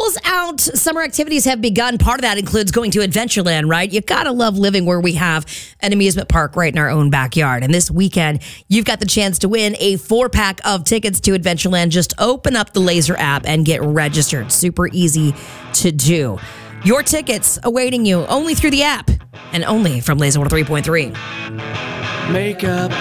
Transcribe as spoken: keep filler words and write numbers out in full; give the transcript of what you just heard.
School's out. Summer activities have begun. Part of that includes going to Adventureland, right? You gotta love living where we have an amusement park right in our own backyard. And this weekend, you've got the chance to win a four pack of tickets to Adventureland. Just open up the Laser app and get registered. Super easy to do. Your tickets awaiting you only through the app and only from Laser one oh three point three. Makeup